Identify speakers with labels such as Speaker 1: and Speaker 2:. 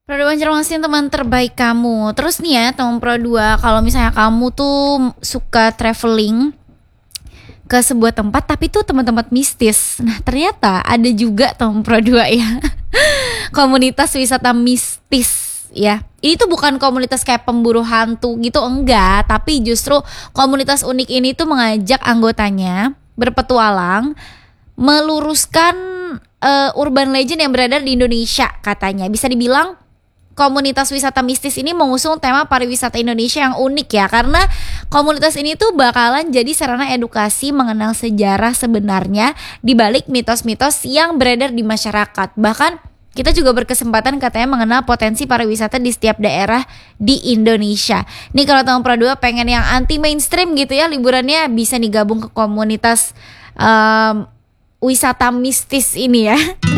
Speaker 1: Pro 2 Banjarmasin teman terbaik kamu. Terus nih ya teman Pro 2, kalau misalnya kamu tuh suka traveling ke sebuah tempat tapi tuh tempat-tempat mistis. Nah, ternyata ada juga teman Pro 2 ya. Komunitas wisata mistis ya. Ini tuh bukan komunitas kayak pemburu hantu gitu, enggak, tapi justru komunitas unik ini tuh mengajak anggotanya berpetualang meluruskan urban legend yang beredar di Indonesia katanya. Bisa dibilang komunitas wisata mistis ini mengusung tema pariwisata Indonesia yang unik ya, karena komunitas ini tuh bakalan jadi sarana edukasi mengenal sejarah sebenarnya di balik mitos-mitos yang beredar di masyarakat. Bahkan kita juga berkesempatan katanya mengenal potensi pariwisata di setiap daerah di Indonesia. Nih kalau tahun Pro 2 pengen yang anti mainstream gitu ya liburannya, bisa nih gabung ke komunitas wisata mistis ini ya.